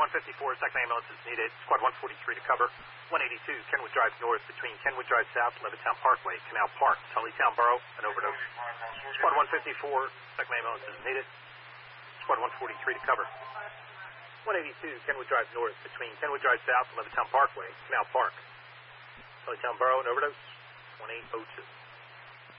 154, second ambulance is needed. Squad 143 to cover. 182, Kenwood Drive North between Kenwood Drive South, Levittown Parkway, Canal Park, Tullytown Borough, an overdose. Squad 154, second ambulance is needed. Squad 143 to cover. 182, Kenwood Drive North between Kenwood Drive South and Levittown Parkway, Canal Park, Tullytown Borough, an overdose. 2802.